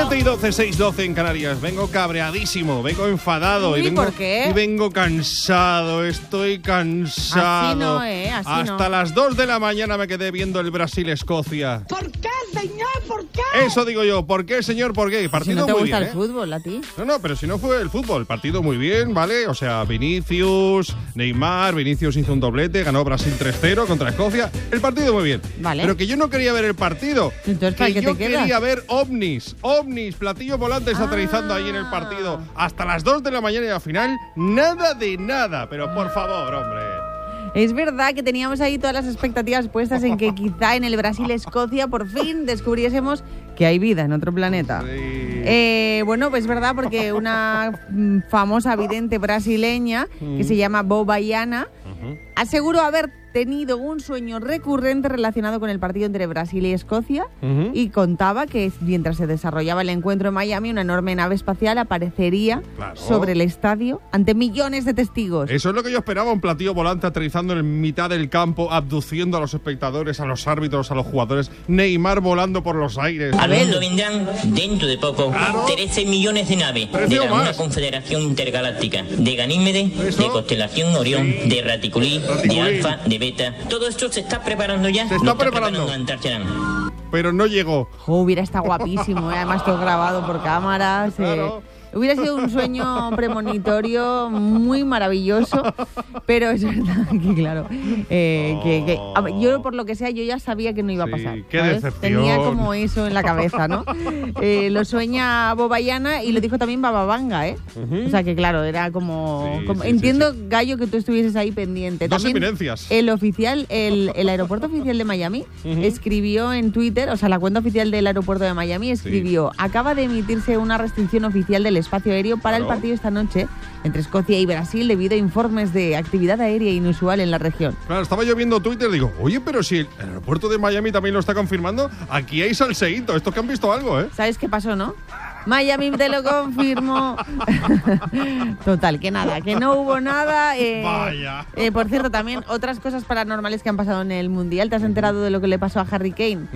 7:12, 6:12 en Canarias. Vengo cabreadísimo, vengo enfadado. ¿Y por qué? Y vengo cansado, estoy cansado. Así no, así Hasta no. las 2 de la mañana me quedé viendo el Brasil-Escocia. ¿Por qué, señor? ¿Por qué? Eso digo yo, ¿por qué, señor? ¿Por qué? Si Partido no te muy gusta bien, el fútbol, ¿a ti? No, pero si no fue el fútbol, partido muy bien, ¿vale? O sea, Vinicius, Neymar, Vinicius hizo un doblete, ganó Brasil 3-0 contra Escocia. El partido muy bien. Vale. Pero que yo no quería ver el partido. Entonces, ¿para que qué yo te quedas? quería ver ovnis, platillos volantes aterrizando ahí en el partido. Hasta las 2 de la mañana y al final, nada de nada. Pero por favor, hombre. Es verdad que teníamos ahí todas las expectativas puestas en que quizá en el Brasil-Escocia por fin descubriésemos que hay vida en otro planeta. Sí. Bueno, pues es verdad, porque una famosa vidente brasileña que se llama Bobayana aseguró haber tenido un sueño recurrente relacionado con el partido entre Brasil y Escocia y contaba que mientras se desarrollaba el encuentro en Miami, una enorme nave espacial aparecería sobre el estadio ante millones de testigos. Eso es lo que yo esperaba, un platillo volante aterrizando en mitad del campo, abduciendo a los espectadores, a los árbitros, a los jugadores. Neymar volando por los aires. Al mundo vendrán, dentro de poco, Claro. 13 millones de naves de Precio la más. una confederación intergaláctica, de Ganímedes, Eso. de Constelación Orión, Sí. de Raticulí, Raticulí. de Alfa, de Beta. Todo esto se está preparando ya. Se está preparando. Antarcharán. Pero no llegó. Hubiera estado guapísimo, además todo grabado por cámaras. Claro. Hubiera sido un sueño premonitorio muy maravilloso, pero es verdad que, claro, a ver, yo por lo que sea, yo ya sabía que no iba a Sí, pasar. qué ¿sabes? decepción. Tenía como eso en la cabeza, ¿no? Lo sueña Bobayana y lo dijo también Bababanga, ¿eh? O sea que, claro, era como... Sí, como- sí, entiendo, sí, sí. Gallo, que tú estuvieses ahí pendiente. Dos También eminencias. el aeropuerto oficial de Miami escribió en Twitter, o sea, la cuenta oficial del aeropuerto de Miami escribió: acaba de emitirse una restricción oficial del espacio aéreo para el Claro. partido esta noche entre Escocia y Brasil debido a informes de actividad aérea inusual en la región. Claro, estaba yo viendo Twitter y digo, oye, pero si el aeropuerto de Miami también lo está confirmando, aquí hay salseíto. Estos que han visto algo, ¿eh? ¿Sabes qué pasó, no? Miami te lo confirmo. Total, que nada, que no hubo nada. Vaya. Por cierto, también otras cosas paranormales que han pasado en el Mundial. ¿Te has enterado de lo que le pasó a Harry Kane?